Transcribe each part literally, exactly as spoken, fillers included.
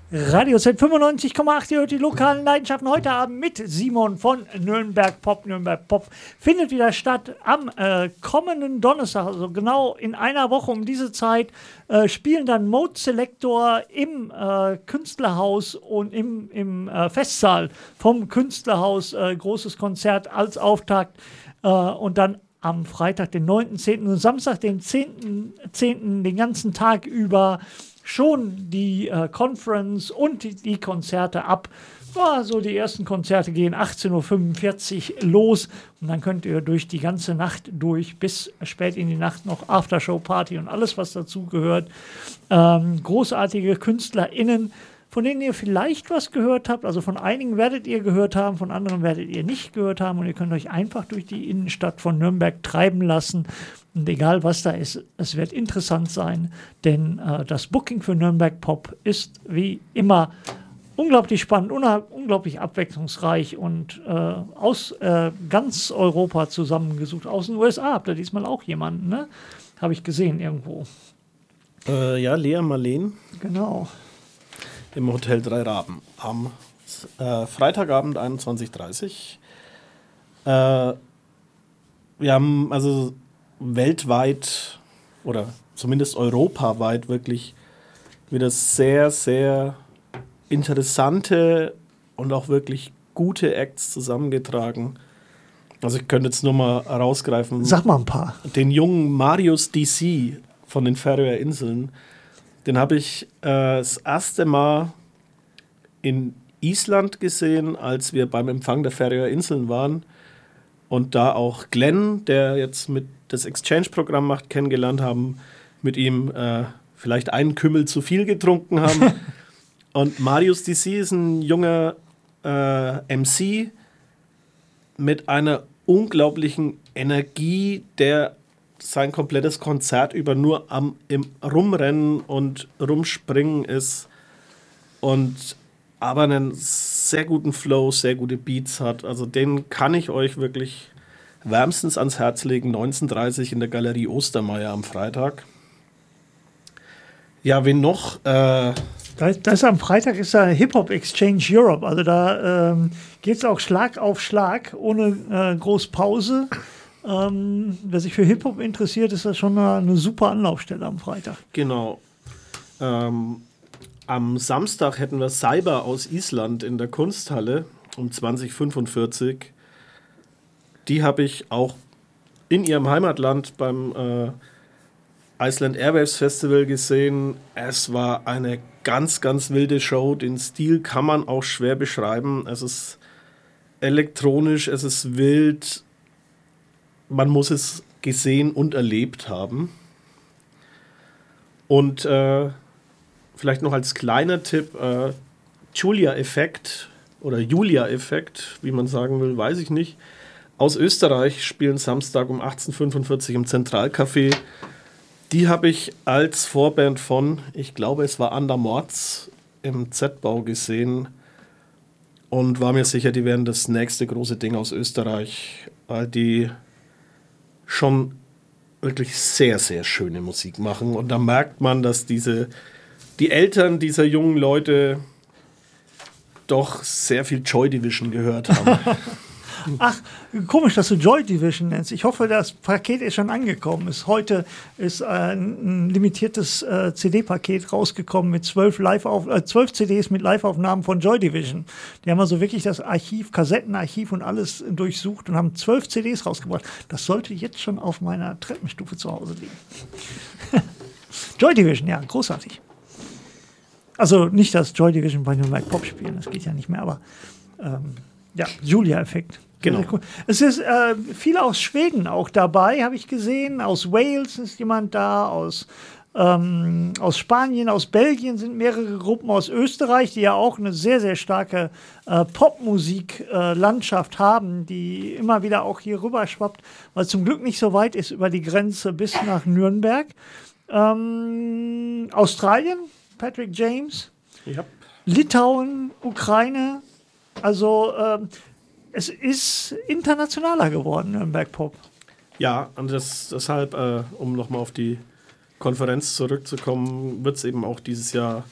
Radio Z fünfundneunzig Komma acht, ihr hört die lokalen Leidenschaften heute Abend mit Simon von Nürnberg Pop. Nürnberg Pop findet wieder statt am äh, kommenden Donnerstag, also genau in einer Woche um diese Zeit, äh, spielen dann Mode Selector im äh, Künstlerhaus und im, im äh, Festsaal vom Künstlerhaus, äh, großes Konzert als Auftakt äh, und dann am Freitag, den neunten zehnten und Samstag, den zehnten zehnten den ganzen Tag über schon die äh, Conference und die, die Konzerte ab. Ja, so die ersten Konzerte gehen achtzehn Uhr fünfundvierzig los und dann könnt ihr durch die ganze Nacht durch bis spät in die Nacht noch Aftershow-Party und alles, was dazu gehört. Ähm, großartige KünstlerInnen, von denen ihr vielleicht was gehört habt. Also von einigen werdet ihr gehört haben, von anderen werdet ihr nicht gehört haben und ihr könnt euch einfach durch die Innenstadt von Nürnberg treiben lassen. Und egal was da ist, es wird interessant sein, denn äh, das Booking für Nürnberg Pop ist wie immer unglaublich spannend, unglaublich abwechslungsreich und äh, aus äh, ganz Europa zusammengesucht. Aus den U S A habt ihr diesmal auch jemanden, ne? Habe ich gesehen irgendwo. Äh, ja, Lea Marleen. Genau. Im Hotel Drei Raben am äh, Freitagabend einundzwanzig Uhr dreißig. Äh, wir haben also weltweit oder zumindest europaweit wirklich wieder sehr, sehr interessante und auch wirklich gute Acts zusammengetragen. Also ich könnte jetzt nur mal rausgreifen. Sag mal ein paar. Den jungen Marius D C von den Färöer Inseln. Den habe ich äh, das erste Mal in Island gesehen, als wir beim Empfang der Färöer Inseln waren. Und da auch Glenn, der jetzt mit das Exchange-Programm macht, kennengelernt haben, mit ihm äh, vielleicht einen Kümmel zu viel getrunken haben. Und Marius D C ist ein junger äh, M C mit einer unglaublichen Energie, der sein komplettes Konzert über nur am im Rumrennen und Rumspringen ist und aber einen sehr guten Flow, sehr gute Beats hat. Also den kann ich euch wirklich wärmstens ans Herz legen. neunzehn Uhr dreißig in der Galerie Ostermeier am Freitag. Ja, wen noch? Äh, Das, das am Freitag ist da Hip-Hop Exchange Europe. Also da ähm, geht es auch Schlag auf Schlag, ohne äh, groß Pause. Ähm, wer sich für Hip-Hop interessiert, ist das schon eine, eine super Anlaufstelle am Freitag. Genau. Ähm, am Samstag hätten wir Cyber aus Island in der Kunsthalle um zwanzig Uhr fünfundvierzig. Die habe ich auch in ihrem Heimatland beim äh, Iceland Airwaves Festival gesehen. Es war eine ganz, ganz wilde Show. Den Stil kann man auch schwer beschreiben. Es ist elektronisch, es ist wild. Man muss es gesehen und erlebt haben. Und äh, vielleicht noch als kleiner Tipp, äh, Julia-Effekt oder Julia-Effekt, wie man sagen will, weiß ich nicht. Aus Österreich spielen Samstag um achtzehn Uhr fünfundvierzig im Zentralcafé. Die habe ich als Vorband von, ich glaube es war Ander Mords im Z-Bau gesehen und war mir sicher, die werden das nächste große Ding aus Österreich, weil die schon wirklich sehr, sehr schöne Musik machen. Und da merkt man, dass diese, die Eltern dieser jungen Leute doch sehr viel Joy Division gehört haben. Ach, komisch, dass du Joy Division nennst. Ich hoffe, das Paket ist schon angekommen. Ist heute ist äh, ein limitiertes äh, C D-Paket rausgekommen mit zwölf Live auf, äh, zwölf C Ds mit Live-Aufnahmen von Joy Division. Die haben also wirklich das Archiv, Kassettenarchiv und alles durchsucht und haben zwölf C Ds rausgebracht. Das sollte jetzt schon auf meiner Treppenstufe zu Hause liegen. Joy Division, ja, großartig. Also nicht, dass Joy Division bei Nürnberg Pop spielen, das geht ja nicht mehr, aber ähm, ja, Julia-Effekt. Genau. Cool. Es ist äh, viele aus Schweden auch dabei, habe ich gesehen. Aus Wales ist jemand da, aus, ähm, aus Spanien, aus Belgien sind mehrere Gruppen, aus Österreich, die ja auch eine sehr, sehr starke äh, Popmusik-Landschaft äh, haben, die immer wieder auch hier rüber schwappt, weil es zum Glück nicht so weit ist über die Grenze bis nach Nürnberg. Ähm, Australien, Patrick James. Ja. Litauen, Ukraine. Also ähm, es ist internationaler geworden, Nürnberg Pop. Ja, und das, deshalb, äh, um nochmal auf die Konferenz zurückzukommen, wird es eben auch dieses Jahr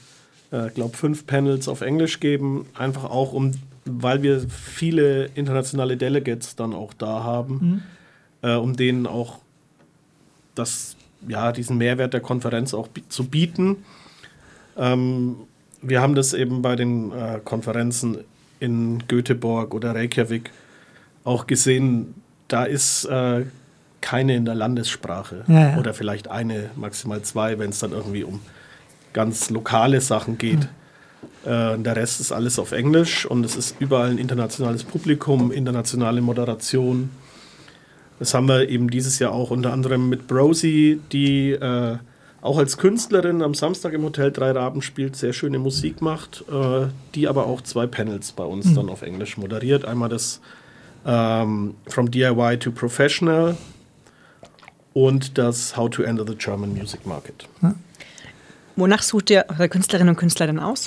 ich äh, glaube, fünf Panels auf Englisch geben. Einfach auch, um, weil wir viele internationale Delegates dann auch da haben, mhm. äh, um denen auch das, ja, diesen Mehrwert der Konferenz auch bi- zu bieten. Ähm, wir haben das eben bei den äh, Konferenzen in Göteborg oder Reykjavik auch gesehen, da ist äh, keine in der Landessprache ja, ja. oder vielleicht eine, maximal zwei, wenn es dann irgendwie um ganz lokale Sachen geht. Ja. Äh, der Rest ist alles auf Englisch und es ist überall ein internationales Publikum, internationale Moderation. Das haben wir eben dieses Jahr auch unter anderem mit Brosi, die äh, auch als Künstlerin am Samstag im Hotel Drei Raben spielt, sehr schöne Musik macht, äh, die aber auch zwei Panels bei uns mhm. dann auf Englisch moderiert. Einmal das ähm, From D I Y to Professional und das How to Enter the German Music Market. Hm. Wonach sucht ihr eure Künstlerinnen und Künstler denn aus?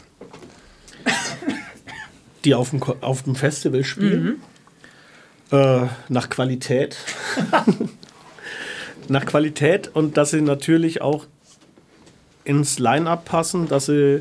Die auf dem, auf dem Festival spielen. Mhm. Äh, nach Qualität. nach Qualität und dass sie natürlich auch ins Line-Up passen, dass sie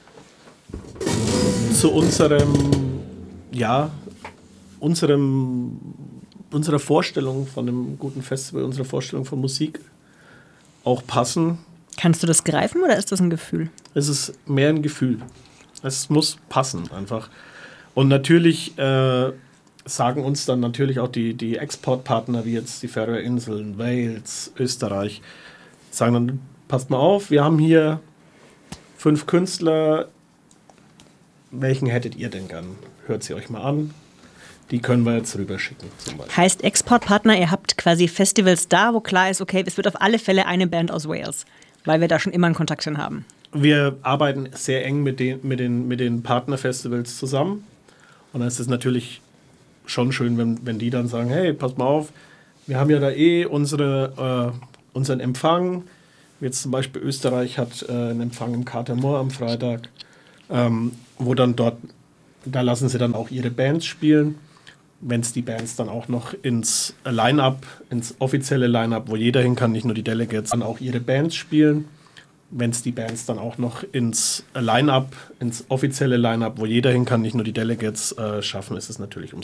zu unserem, ja, unserem, unserer Vorstellung von einem guten Festival, unserer Vorstellung von Musik auch passen. Kannst du das greifen oder ist das ein Gefühl? Es ist mehr ein Gefühl. Es muss passen einfach. Und natürlich äh, sagen uns dann natürlich auch die, die Exportpartner, wie jetzt die Färöerinseln, Wales, Österreich, sagen dann, passt mal auf, wir haben hier fünf Künstler, welchen hättet ihr denn gern? Hört sie euch mal an. Die können wir jetzt rüberschicken. Zum Beispiel. Heißt Exportpartner, ihr habt quasi Festivals da, wo klar ist, okay, es wird auf alle Fälle eine Band aus Wales, weil wir da schon immer einen Kontakt hin haben. Wir arbeiten sehr eng mit den, mit den, mit den Partnerfestivals zusammen. Und dann ist es natürlich schon schön, wenn, wenn die dann sagen, hey, passt mal auf, wir haben ja da eh unsere, äh, unseren Empfang. Jetzt zum Beispiel Österreich hat äh, einen Empfang im Katermoor am Freitag, ähm, wo dann dort, da lassen sie dann auch ihre Bands spielen. Wenn es die Bands dann auch noch ins Line-Up, ins offizielle Line-Up, wo jeder hin kann, nicht nur die Delegates, dann auch ihre Bands spielen. Wenn es die Bands dann auch noch ins Line-Up, ins offizielle Line-Up, wo jeder hin kann, nicht nur die Delegates äh, schaffen, ist es natürlich umso